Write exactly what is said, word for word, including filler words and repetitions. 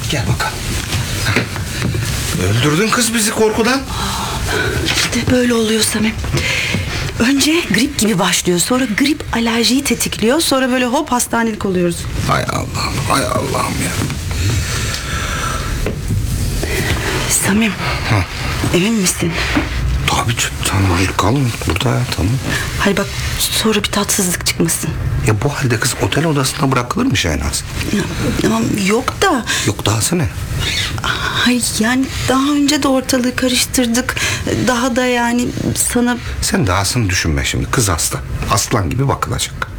Gel bakalım. Öldürdün kız bizi korkudan. İşte böyle oluyor Samim. Önce grip gibi başlıyor. Sonra grip alerjiyi tetikliyor. Sonra böyle hop hastanelik oluyoruz. Hay Allah'ım, hay Allah'ım ya. Samim. Ha. Emin misin? Tabii canım, tamam, kalın burada ya, tamam. Hayır bak, sonra bir tatsızlık çıkmasın. Ya bu halde kız otel odasına bırakılır mı Şehnaz? Ya, tamam yok da. Yok dahası ne? Hayır yani daha önce de ortalığı karıştırdık. Daha da yani sana... Sen dahasını düşünme şimdi. Kız hasta. Aslan gibi bakılacak.